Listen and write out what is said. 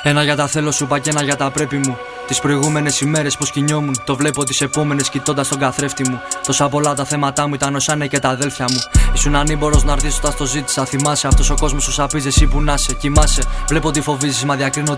Ένα για τα θέλω σου είπα και ένα για τα πρέπει μου. Τις προηγούμενες ημέρες πως κινιόμουν. Το βλέπω τις επόμενες κοιτώντας τον καθρέφτη μου. Τόσα πολλά τα θέματα μου ήταν όσα είναι και τα αδέλφια μου. Ήσουν ανήμπορος να έρθεις όταν στο ζήτησα. Θυμάσαι αυτός ο κόσμος σου σαπίζει εσύ που να σε. Κοιμάσαι. Βλέπω τι φοβίζεις μα διακρίνω